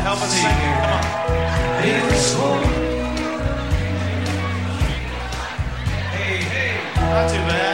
help us sing. Come on. Hey, hey, not too bad.